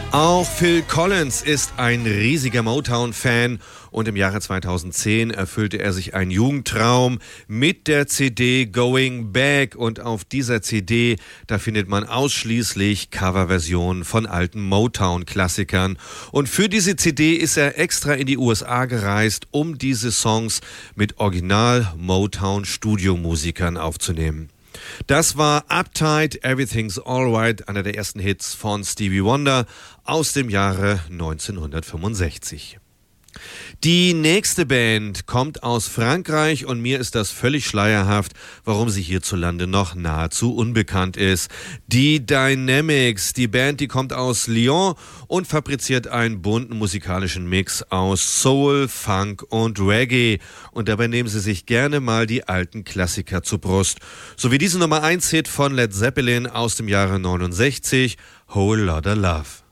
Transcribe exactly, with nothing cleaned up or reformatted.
Auch Phil Collins ist ein riesiger Motown-Fan und im Jahre zweitausendzehn erfüllte er sich einen Jugendtraum mit der C D Going Back, und auf dieser C D, da findet man ausschließlich Coverversionen von alten Motown-Klassikern, und für diese C D ist er extra in die U S A gereist, um diese Songs mit Original-Motown-Studiomusikern aufzunehmen. Das war Uptight, Everything's Alright, einer der ersten Hits von Stevie Wonder aus dem Jahre neunzehnhundertfünfundsechzig. Die nächste Band kommt aus Frankreich und mir ist das völlig schleierhaft, warum sie hierzulande noch nahezu unbekannt ist. Die Dynamics, die Band, die kommt aus Lyon und fabriziert einen bunten musikalischen Mix aus Soul, Funk und Reggae. Und dabei nehmen sie sich gerne mal die alten Klassiker zur Brust. So wie diesen Nummer eins Hit von Led Zeppelin aus dem Jahre neunundsechzig, Whole Lotta Love.